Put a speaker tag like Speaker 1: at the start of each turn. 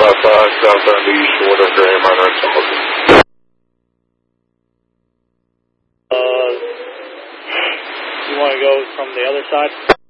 Speaker 1: southbound east, whatever, minor intelligence.
Speaker 2: You want to go from the other side?